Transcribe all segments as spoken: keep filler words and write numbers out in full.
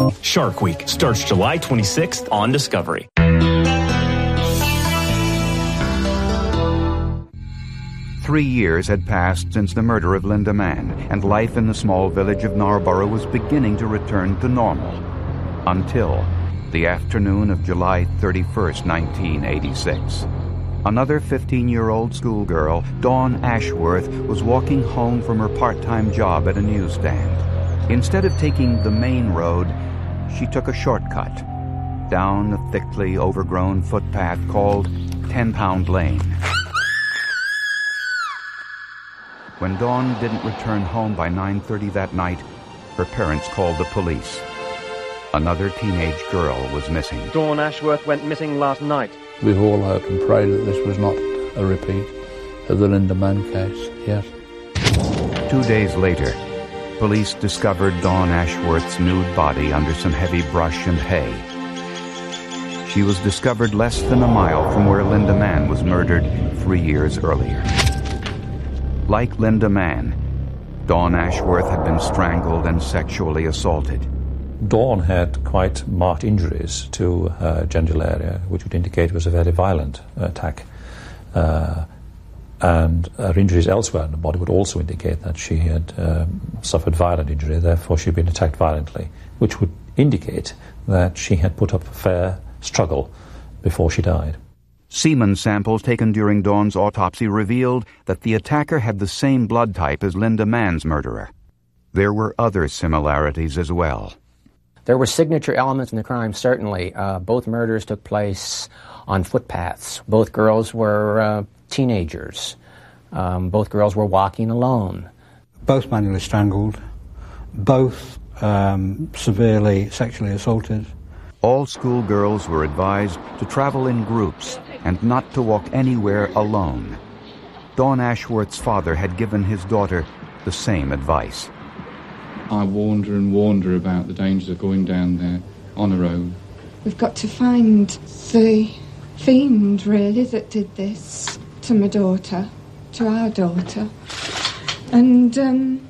Shark Week starts July twenty-sixth on Discovery. Three years had passed since the murder of Linda Mann, and life in the small village of Narborough was beginning to return to normal. Until the afternoon of July thirty-first, nineteen eighty-six. Another fifteen-year-old schoolgirl, Dawn Ashworth, was walking home from her part-time job at a newsstand. Instead of taking the main road, she took a shortcut down a thickly overgrown footpath called Ten Pound Lane. When Dawn didn't return home by nine thirty that night, her parents called the police. Another teenage girl was missing. Dawn Ashworth went missing last night. We've all hoped and prayed that this was not a repeat of the Linda Mann case, yes. Two days later, police discovered Dawn Ashworth's nude body under some heavy brush and hay. She was discovered less than a mile from where Linda Mann was murdered three years earlier. Like Linda Mann, Dawn Ashworth had been strangled and sexually assaulted. Dawn had quite marked injuries to her genital area, which would indicate it was a very violent attack. Uh, and her injuries elsewhere in the body would also indicate that she had um, suffered violent injury, therefore she'd been attacked violently, which would indicate that she had put up a fair struggle before she died. Semen samples taken during Dawn's autopsy revealed that the attacker had the same blood type as Linda Mann's murderer. There were other similarities as well. There were signature elements in the crime, certainly. Uh, both murders took place on footpaths. Both girls were uh, teenagers. Um, both girls were walking alone. Both manually strangled. Both um, severely sexually assaulted. All schoolgirls were advised to travel in groups and not to walk anywhere alone. Dawn Ashworth's father had given his daughter the same advice. I warned her and warned her about the dangers of going down there on her own. We've got to find the fiend, really, that did this to my daughter, to our daughter, and um,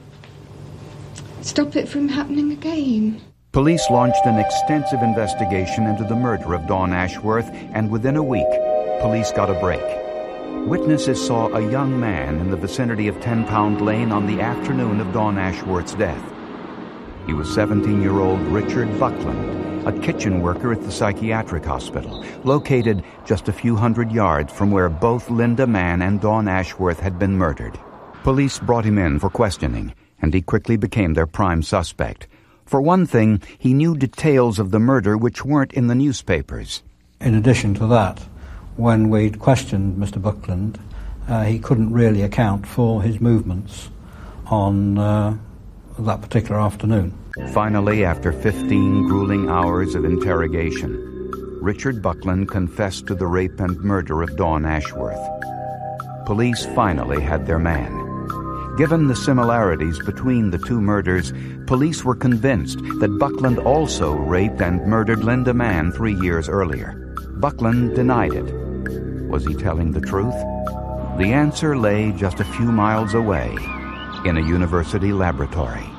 stop it from happening again. Police launched an extensive investigation into the murder of Dawn Ashworth, and within a week, police got a break. Witnesses saw a young man in the vicinity of Ten Pound Lane on the afternoon of Dawn Ashworth's death. He was seventeen-year-old Richard Buckland, a kitchen worker at the psychiatric hospital, located just a few hundred yards from where both Linda Mann and Dawn Ashworth had been murdered. Police brought him in for questioning, and he quickly became their prime suspect. For one thing, he knew details of the murder which weren't in the newspapers. In addition to that, when we'd questioned Mister Buckland, uh, he couldn't really account for his movements on uh, that particular afternoon. Finally, after fifteen grueling hours of interrogation, Richard Buckland confessed to the rape and murder of Dawn Ashworth. Police finally had their man. Given the similarities between the two murders, police were convinced that Buckland also raped and murdered Linda Mann three years earlier. Buckland denied it. Was he telling the truth? The answer lay just a few miles away, in a university laboratory.